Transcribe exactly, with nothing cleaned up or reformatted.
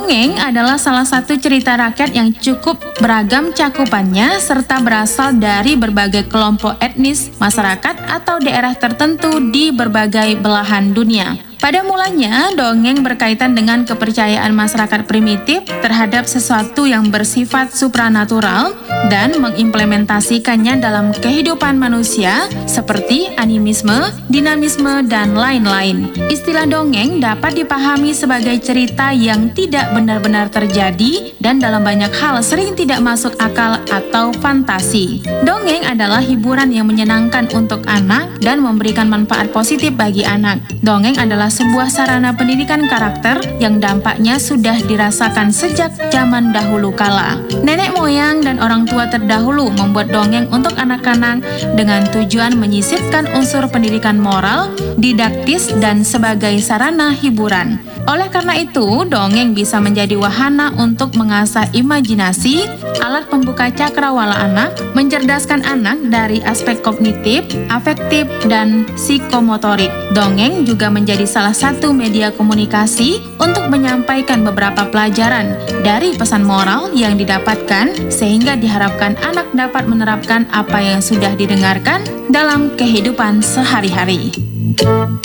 Dongeng adalah salah satu cerita rakyat yang cukup beragam cakupannya serta berasal dari berbagai kelompok etnis, masyarakat, atau daerah tertentu di berbagai belahan dunia. Pada mulanya, dongeng berkaitan dengan kepercayaan masyarakat primitif terhadap sesuatu yang bersifat supranatural dan mengimplementasikannya dalam kehidupan manusia seperti animisme, dinamisme, dan lain-lain. Istilah dongeng dapat dipahami sebagai cerita yang tidak benar-benar terjadi dan dalam banyak hal sering tidak masuk akal atau fantasi. Dongeng adalah hiburan yang menyenangkan untuk anak dan memberikan manfaat positif bagi anak. Dongeng adalah sebuah sarana pendidikan karakter yang dampaknya sudah dirasakan sejak zaman dahulu kala. Nenek moyang dan orang tua terdahulu membuat dongeng untuk anak-anak dengan tujuan menyisipkan unsur pendidikan moral, didaktis, dan sebagai sarana hiburan. Oleh karena itu, dongeng bisa menjadi wahana untuk mengasah imajinasi, alat pembuka cakrawala anak, mencerdaskan anak dari aspek kognitif, afektif, dan psikomotorik. Dongeng juga menjadi salah satu media komunikasi untuk menyampaikan beberapa pelajaran dari pesan moral yang didapatkan, sehingga diharapkan anak dapat menerapkan apa yang sudah didengarkan dalam kehidupan sehari-hari.